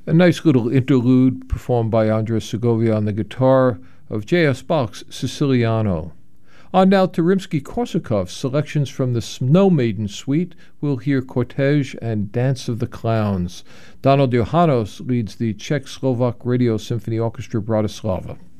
A nice little interlude performed by Andres Segovia on the guitar of J.S. Bach's Siciliano. On now to Rimsky-Korsakov's selections from the Snow Maiden Suite. We'll hear Cortege and Dance of the Clowns. Donald Johannos leads the Czech-Slovak Radio Symphony Orchestra Bratislava.